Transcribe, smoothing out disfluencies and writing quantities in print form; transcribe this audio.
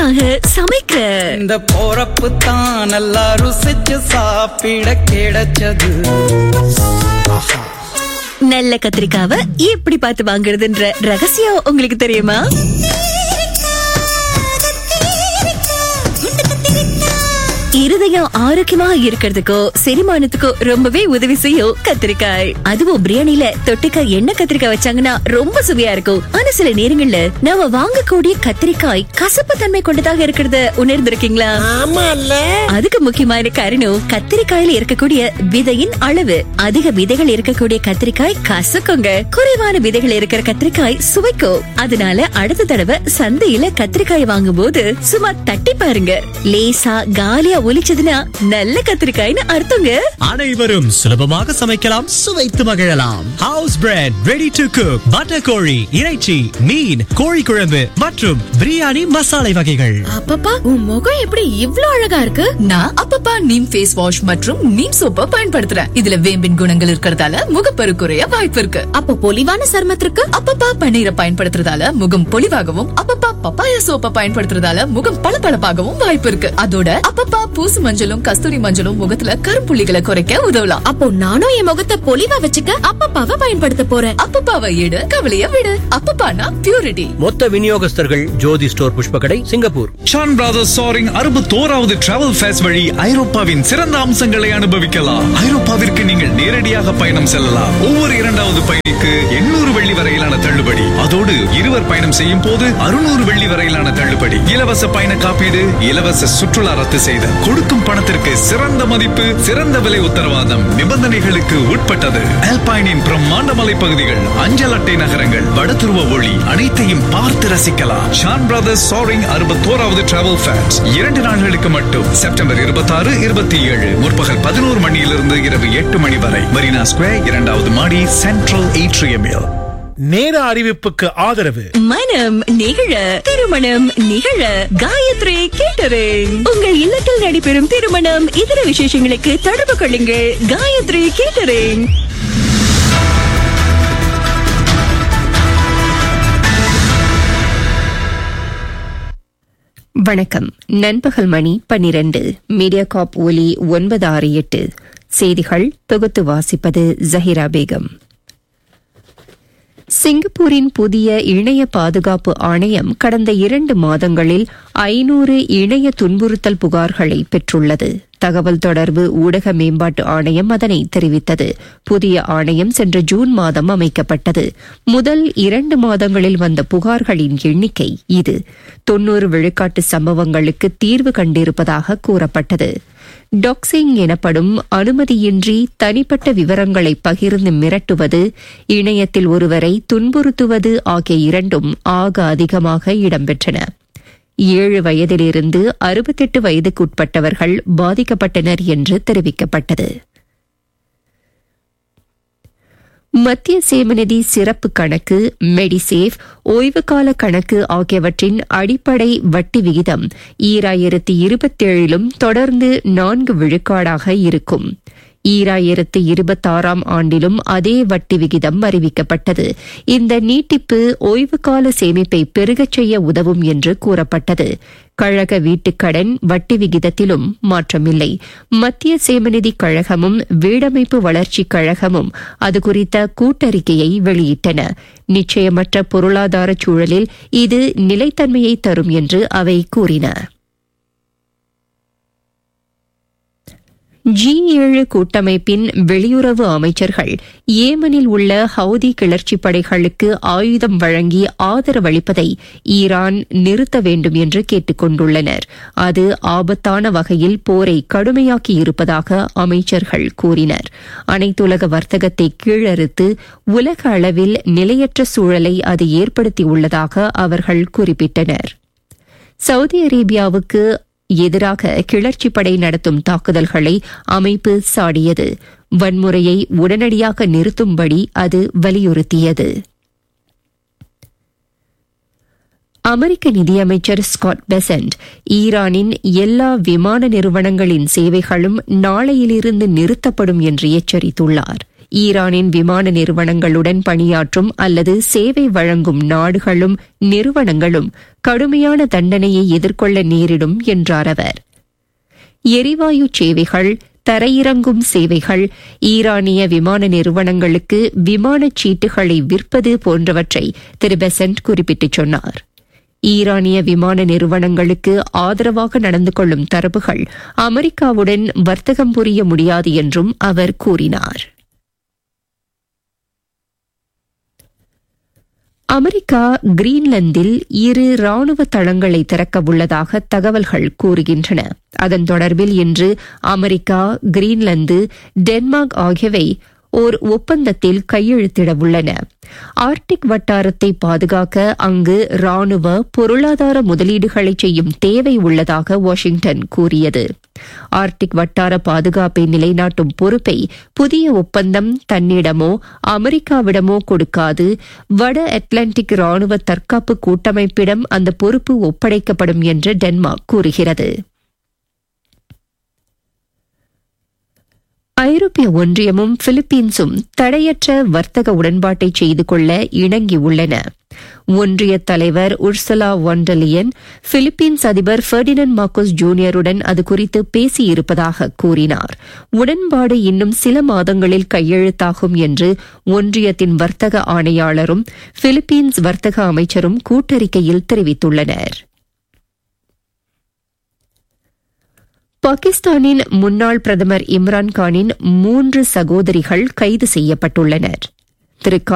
சுவையாக சமைக்க இந்த போறப்பு தான் நல்லா ருசிச்சு சாப்பிட கிடைச்சது. நல்ல கத்திரிக்காவை எப்படி பார்த்து வாங்குறதுன்ற ரகசியம் உங்களுக்கு தெரியுமா? இருதயம் ஆரோக்கியமா இருக்கிறதுக்கோ செரிமானத்துக்கோ ரொம்பவே உதவி செய்யும் கத்திரிக்காய். அதுவும் பிரியாணில தொட்டுக்க எண்ணெய் கத்திரிக்காய் வச்சாங்கன்னா ரொம்ப சுவையா இருக்கும். ஆனா சில நேரங்கள்ல நாம வாங்கக்கூடிய கத்திரிக்காய் கசப்பு தன்மை கொண்டதாக இருக்கிறத உணர்ந்திருக்கீங்களா? அதுக்கு முக்கியமான காரணம் கத்திரிக்காயில இருக்கக்கூடிய விதையின் அளவு. அதிக விதைகள் இருக்கக்கூடிய கத்திரிக்காய் கசக்குங்க, குறைவான விதைகள் இருக்கிற கத்திரிக்காய் சுவைக்கும். அதனால அடுத்த தடவை சந்தையில கத்திரிக்காய் வாங்கும் போது சும்மா தட்டி பாருங்க. லேசா காலியா ஒலிச்சதுன்னா நல்ல கத்திரிக்காய்னு அர்த்தங்க. அனைவரும் சுலபமாக சமைக்கலாம், சுவைத்து மகிழலாம். House bread, ready to cook, butter கோழி, இறைச்சி, மீன், கோழி குழம்பு மற்றும் பிரியாணி மசாலை வகைகள். அப்பப்பா, உன் முகம் எப்படி இவ்ளோ அழகா இருக்கு? நான் அப்பப்பா நீம் ஃபேஸ் வாஷ் மற்றும் நீம் சோப்பை பயன்படுத்துறேன். இதுல வேம்பின் குணங்கள் இருக்கிறதால முகப்பரு குறைய வாய்ப்பு இருக்கு. அப்ப பொலிவான சருமத்திற்கு அப்பப்பா பன்னீரை பயன்படுத்துறதால முகம் பொலிவாகவும், அப்பப்பா பப்பாயா சோப்பை பயன்படுத்துறதால முகம் பளபளப்பாகவும் வாய்ப்பு இருக்கு. அதோட அப்பப்பா பூசு மஞ்சளும் கஸ்தூரி மஞ்சளும் முகத்துல கரும்புள்ளிகளை குறைக்க உதவலாம். அப்போ நானும் என் முகத்தை பொலிவா வச்சுக்க அப்பப்பாவை பயன்படுத்த போறேன். அப்பப்பாவை எடு, கவலைய விடு. அப்பப்பானா பியூரிட்டி. மொத்த விநியோகஸ்தர்கள் ஜோதி store, புஷ்பகடை, Singapore. Shawn brothers சாரிங் 61வது travel face வழி ஐரோப்பாவின் சிறந்த அம்சங்களை அனுபவிக்கலாம். ஐரோப்பாவிற்கு நீங்கள் நேரடியாக பயணம் செல்லலாம். ஒவ்வொரு 2வது பயணிக்கு 800 வெள்ளி வரையிலான தள்ளுபடி. அதோடு இருவர் பயணம் செய்யும் போது 600 வெள்ளி வரையிலான தள்ளுபடி. இலவச பயண காப்பீடு, இலவச சுற்றுலா ரத்து செய்த கொடுக்கும் பணத்திற்கு சிறந்த மதிப்பு, சிறந்த விலை உத்தரவாதம். நிபந்தனைகளுக்கு உட்பட்டது. ஆல்பைனின் பிரம்மாண்ட மலைப்பகுதிகள், அஞ்சல் அட்டை நகரங்கள், வடதுருவ ஒளி அனைத்தையும் பார்த்து ரசிக்கலாம். ஷான் பிரதர்ஸ் சாரிங் 61வது டிராவல் ஃபேர்ஸ் 2 நாட்களுக்கு மட்டும். செப்டம்பர் 26, 27 முற்பகல் 11 மணியிலிருந்து இரவு 8 மணி வரை. மரீனா ஸ்கொயர், 2வது மாடி, சென்ட்ரல் ஏட்ரியமில். நேர அறிவிப்புக்கு ஆதரவு. மனம் நிகழ, திருமணம் நிகழ காயத்ரி கேட்டரிங். உங்கள் இல்லத்தில் நடைபெறும் திருமணம், இதர விசேஷங்களுக்கு தொடர்பு கொள்ளுங்கள். காயத்ரி கேட்டரிங். வணக்கம். நண்பகல் மணி 12. மீடியா காப் ஒலி 968. செய்திகள் தொகுத்து வாசிப்பது ஜஹிரா பேகம். சிங்கப்பூரின் புதிய இணைய பாதுகாப்பு ஆணையம் கடந்த 2 மாதங்களில் 500 இணைய துன்புறுத்தல் புகார்களை பெற்றுள்ளது. தகவல் தொடர்பு ஊடக மேம்பாட்டு ஆணையம் அதனை தெரிவித்தது. புதிய ஆணையம் சென்ற ஜூன் மாதம் அமைக்கப்பட்டது. முதல் 2 மாதங்களில் வந்த புகார்களின் எண்ணிக்கை இது. 90 விழுக்காட்டு சம்பவங்களுக்கு தீர்வு கண்டிருப்பதாக கூறப்பட்டது. டாக்சிங் எனப்படும் அனுமதியின்றி தனிப்பட்ட விவரங்களை பகிர்ந்து மிரட்டுவது, இணையத்தில் ஒருவரை துன்புறுத்துவது ஆகிய 2ம் ஆக அதிகமாக இடம்பெற்றன. 7 வயதிலிருந்து 68 வயதுக்குட்பட்டவர்கள் பாதிக்கப்பட்டனர் என்று தெரிவிக்கப்பட்டது. மத்திய சேமநிதி சிறப்பு கணக்கு, மெடிசேவ், ஓய்வுகால கணக்கு ஆகியவற்றின் அடிப்படை வட்டி விகிதம் 2027லும் தொடர்ந்து 4 விழுக்காடாக இருக்கும். 2026ஆம் ஆண்டிலும் அதே வட்டி விகிதம் அறிவிக்கப்பட்டது. இந்த நீட்டிப்பு ஓய்வுகால சேமிப்பை பெருகச் செய்ய உதவும் என்று கூறப்பட்டது. கழக வீட்டுக்கடன் வட்டி விகிதத்திலும் மாற்றமில்லை. மத்திய சேமநிதி கழகமும் வீடமைப்பு வளர்ச்சி கழகமும் அது குறித்த கூட்டறிக்கையை வெளியிட்டன. நிச்சயமற்ற பொருளாதார சூழலில் இது நிலைத்தன்மையை தரும் என்று அவை கூறின. G7 கூட்டமைப்பின் வெளியுறவு அமைச்சர்கள் ஏமனில் உள்ள ஹவுதி கிளர்ச்சி படைகளுக்கு ஆயுதம் வழங்கி ஆதரவளிப்பதை ஈரான் நிறுத்த வேண்டும் என்று கேட்டுக் கொண்டுள்ளனர். அது ஆபத்தான வகையில் போரை கடுமையாக்கி இருப்பதாக அமைச்சர்கள் கூறினர். அனைத்துலக வர்த்தகத்தை கீழறுத்து உலக அளவில் நிலையற்ற சூழலை அது ஏற்படுத்தியுள்ளதாக அவர்கள் குறிப்பிட்டனர். சவுதி அரேபியாவுக்கு எதிராக கிளர்ச்சி படை நடத்தும் தாக்குதல்களை அமைப்பு சாடியது. வன்முறையை உடனடியாக நிறுத்தும்படி அது வலியுறுத்தியது. அமெரிக்க நிதியமைச்சர் ஸ்காட் பெசன்ட் ஈரானின் எல்லா விமான நிறுவனங்களின் சேவைகளும் நாளையிலிருந்து நிறுத்தப்படும் என்று எச்சரித்துள்ளார். ஈரானின் விமான நிறுவனங்களுடன் பணியாற்றும் அல்லது சேவை வழங்கும் நாடுகளும் நிறுவனங்களும் கடுமையான தண்டனையை எதிர்கொள்ள நேரிடும் என்றார் அவர். எரிவாயு சேவைகள், தரையிறங்கும் சேவைகள், ஈரானிய விமான நிறுவனங்களுக்கு விமானச் சீட்டுகளை விற்பது போன்றவற்றை திரு பெசன்ட் குறிப்பிட்டுச் சொன்னார். ஈரானிய விமான நிறுவனங்களுக்கு ஆதரவாக நடந்து கொள்ளும் தரப்புகள் அமெரிக்காவுடன் வர்த்தகம் புரிய முடியாது என்றும் அவர் கூறினார். அமெரிக்கா கிரீன்லாந்தில் 2 ராணுவ தளங்களை திறக்க உள்ளதாக தகவல்கள் கூறுகின்றன. அதன் தொடர்பில் இன்று அமெரிக்கா, கிரீன்லாந்து, டென்மார்க் ஆகியவை ஓர் ஒப்பந்தத்தில் கையெழுத்திட உள்ளன. ஆர்டிக் வட்டாரத்தை பாதுகாக்க அங்கு ராணுவ, பொருளாதார முதலீடுகளை செய்யும் தேவை உள்ளதாக வாஷிங்டன் கூறியது. ஆர்டிக் வட்டார பாதுகாப்பை நிலைநாட்டும் பொறுப்பை புதிய ஒப்பந்தம் தன்னிடமோ அமெரிக்காவிடமோ கொடுக்காது. வட அட்லாண்டிக் ராணுவ தற்காப்பு கூட்டமைப்பிடம் அந்த பொறுப்பு ஒப்படைக்கப்படும் என்று டென்மார்க் கூறுகிறது. ஐரோப்பிய ஒன்றியமும் பிலிப்பீன்ஸும் தடையற்ற வர்த்தக உடன்பாட்டை செய்து கொள்ள இணங்கியுள்ளன. ஒன்றிய தலைவர் உர்சுலா வான் டெர் லியன் பிலிப்பீன்ஸ் அதிபர் பெர்டினண்ட் மார்கோஸ் ஜூனியருடன் அது குறித்து பேசியிருப்பதாக கூறினார். உடன்பாடு இன்னும் சில மாதங்களில் கையெழுத்தாகும் என்று ஒன்றியத்தின் வர்த்தக ஆணையாளரும் பிலிப்பீன்ஸ் வர்த்தக அமைச்சரும் கூட்டறிக்கையில் தெரிவித்துள்ளனர். பாகிஸ்தானின் முன்னாள் பிரதமர் இம்ரான்கானின் 3 சகோதரிகள் கைது செய்யப்பட்டுள்ளனர். திரு